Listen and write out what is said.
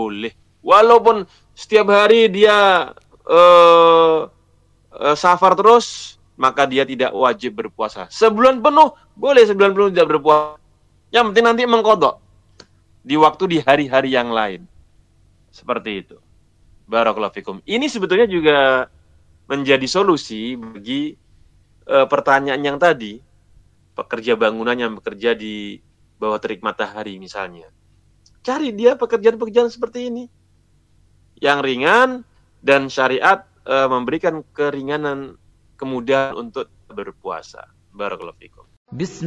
boleh. Walaupun setiap hari dia safar terus, maka dia tidak wajib berpuasa. Sebulan penuh, boleh sebulan penuh tidak berpuasa. Yang penting nanti mengqadha di waktu di hari-hari yang lain. Seperti itu. Barakallahu fikum. Ini sebetulnya juga menjadi solusi bagi pertanyaan yang tadi, pekerja bangunan yang bekerja di bawah terik matahari misalnya. Cari dia pekerjaan-pekerjaan seperti ini. Yang ringan dan syariat memberikan keringanan, kemudahan untuk berpuasa. Barakallahu fikum.